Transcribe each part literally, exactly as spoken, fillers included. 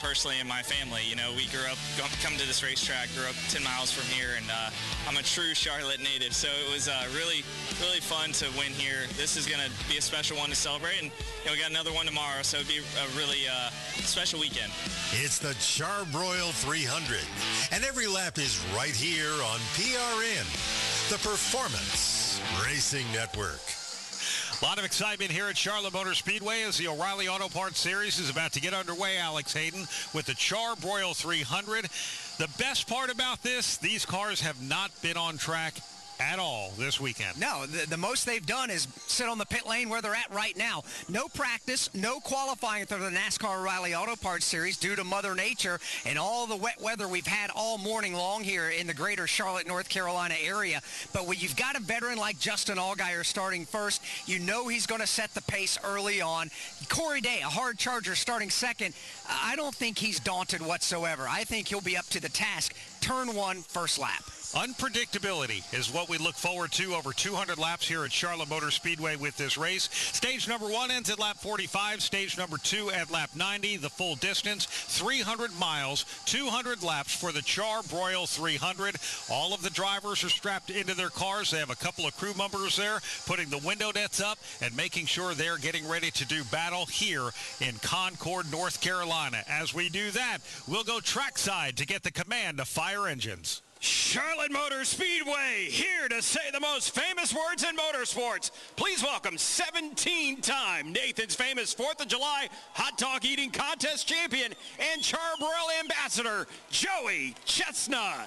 personally and my family. You know, we grew up, come to this racetrack, grew up ten miles from here, and uh, I'm a true Charlotte native. So it was uh, really, really fun to win here. This is going to be a special one to celebrate, and you know, we got another one tomorrow, so it'll be a really uh, special weekend. It's the Char-Broil three hundred, and every lap is right here on P R N, the Performance Racing Network. A lot of excitement here at Charlotte Motor Speedway as the O'Reilly Auto Parts Series is about to get underway, Alex Hayden, with the Char-Broil three hundred. The best part about this, these cars have not been on track at all this weekend. No, the, the most they've done is sit on the pit lane where they're at right now. No practice, no qualifying for the NASCAR O'Reilly Auto Parts Series due to Mother Nature and all the wet weather we've had all morning long here in the greater Charlotte, North Carolina area. But when you've got a veteran like Justin Allgaier starting first, you know he's going to set the pace early on. Corey Day, a hard charger, starting second. I don't think he's daunted whatsoever. I think he'll be up to the task. Turn one, first lap. Unpredictability is what we look forward to over two hundred laps here at Charlotte Motor Speedway with this race. Stage number one ends at lap forty-five. Stage number two at lap ninety. The full distance, three hundred miles, two hundred laps for the Char-Broil three hundred. All of the drivers are strapped into their cars. They have a couple of crew members there putting the window nets up and making sure they're getting ready to do battle here in Concord, North Carolina. As we do that, we'll go trackside to get the command of fire engines. Charlotte Motor Speedway, here to say the most famous words in motorsports. Please welcome seventeen-time Nathan's Famous fourth of July Hot Dog Eating Contest champion and Char-Broil ambassador, Joey Chestnut.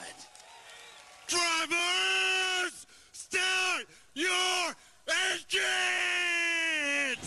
Drivers, start your engines!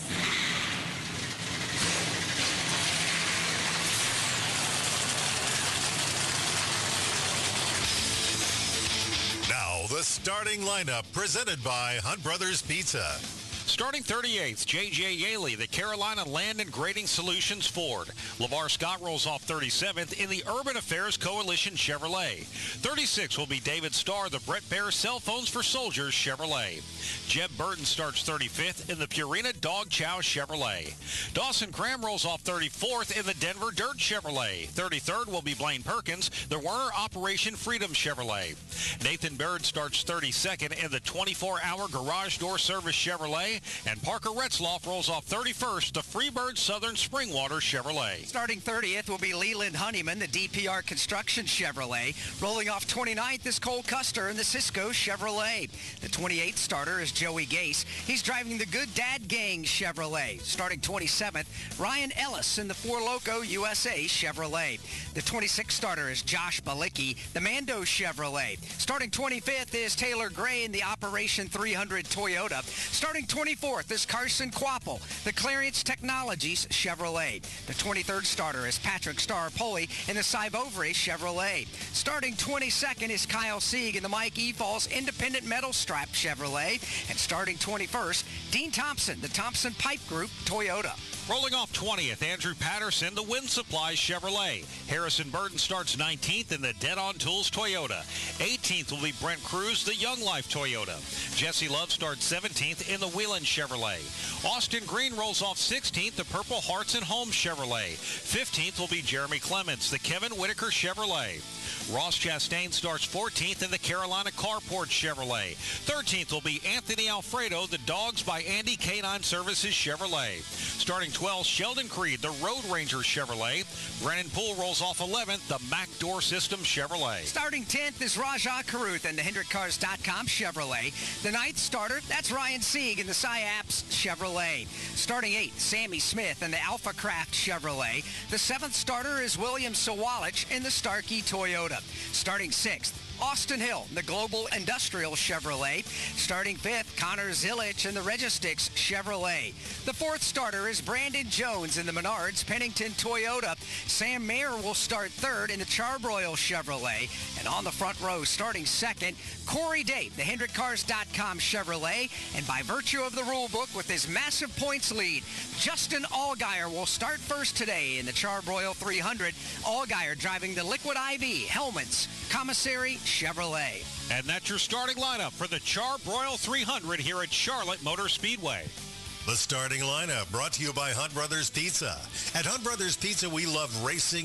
The starting lineup presented by Hunt Brothers Pizza. Starting thirty-eighth, J J Yaley, the Carolina Land and Grading Solutions Ford. LeVar Scott rolls off thirty-seventh in the Urban Affairs Coalition Chevrolet. thirty-sixth will be David Starr, the Brett Baer Cell Phones for Soldiers Chevrolet. Jeb Burton starts thirty-fifth in the Purina Dog Chow Chevrolet. Dawson Cram rolls off thirty-fourth in the Denver Dirt Chevrolet. thirty-third will be Blaine Perkins, the Werner Operation Freedom Chevrolet. Nathan Baird starts thirty-second in the twenty-four hour Garage Door Service Chevrolet. And Parker Retzloff rolls off thirty-first, the Freebird Southern Springwater Chevrolet. Starting thirtieth will be Leland Honeyman, the D P R Construction Chevrolet. Rolling off twenty-ninth is Cole Custer in the Cisco Chevrolet. The twenty-eighth starter is Joey Gase. He's driving the Good Dad Gang Chevrolet. Starting twenty-seventh, Ryan Ellis in the Four Loko U S A Chevrolet. The twenty-sixth starter is Josh Balicki, the Mando Chevrolet. Starting twenty-fifth is Taylor Gray in the Operation three hundred Toyota. Starting twenty-fourth is Carson Quapple, the Clarence Technologies Chevrolet. The twenty-third starter is Patrick Star-Poli in the Syvovre Chevrolet. Starting twenty-second is Kyle Sieg in the Mike E. Falls Independent Metal Strap Chevrolet. And starting twenty-first, Dean Thompson, the Thompson Pipe Group Toyota. Rolling off twentieth, Andrew Patterson, the Wind Supply Chevrolet. Harrison Burton starts nineteenth in the Dead On Tools Toyota. eighteenth will be Brent Cruz, the Young Life Toyota. Jesse Love starts seventeenth in the Wheelan Chevrolet. Austin Green rolls off sixteenth, the Purple Hearts and Homes Chevrolet. fifteenth will be Jeremy Clements, the Kevin Whitaker Chevrolet. Ross Chastain starts fourteenth in the Carolina Carport Chevrolet. thirteenth will be Anthony Alfredo, the Dogs by Andy Canine Services Chevrolet. Starting twelfth, Sheldon Creed, the Road Ranger Chevrolet. Brennan Poole rolls off eleventh, the Mac Door System Chevrolet. Starting tenth is Rajah Caruth and the Hendrick Cars dot com Chevrolet. The ninth starter, that's Ryan Sieg in the Syaps Chevrolet. Starting eighth, Sammy Smith in the Alpha Craft Chevrolet. The seventh starter is William Sawalich in the Starkey Toyota. Starting sixth, Austin Hill, the Global Industrial Chevrolet. Starting fifth, Connor Zilich in the Registix Chevrolet. The fourth starter is Brandon Jones in the Menards Pennington Toyota. Sam Mayer will start third in the Char-Broil Chevrolet. And on the front row, starting second, Corey Day, the Hendrick Cars dot com Chevrolet. And by virtue of the rule book with his massive points lead, Justin Allgaier will start first today in the Char-Broil three hundred. Allgaier driving the Liquid I V Helmets Commissary Chevrolet. And that's your starting lineup for the Char-Broil three hundred here at Charlotte Motor Speedway. The starting lineup brought to you by Hunt Brothers Pizza. At Hunt Brothers Pizza, we love racing